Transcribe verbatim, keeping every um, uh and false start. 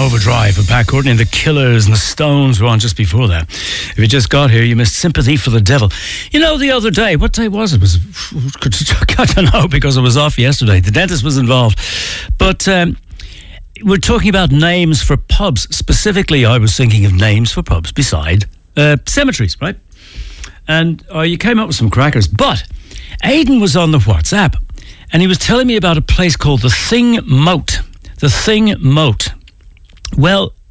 Overdrive with Pat Courtney and the Killers, and the Stones were on just before that. If you just got here, you missed Sympathy for the Devil. You know, the other day, what day was it? Was it, I don't know, because I was off yesterday. The dentist was involved. But um, we're talking about names for pubs. Specifically, I was thinking of names for pubs beside uh, cemeteries, right? And uh, you came up with some crackers. But Aidan was on the WhatsApp, and he was telling me about a place called the Thing Moat. The Thing Moat. Well,